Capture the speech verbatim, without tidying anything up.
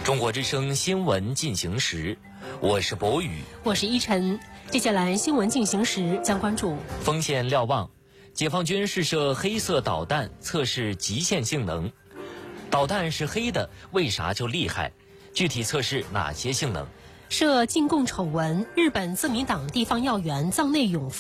中国之声新闻进行时，我是博宇， 我是依晨。接下来新闻进行时将关注： 锋线瞭望，解放军试射黑色导弹测试极限性能。导弹是黑的，为啥就厉害？具体测试哪些性能？ 涉禁共丑闻，日本自民党地方要员藏内永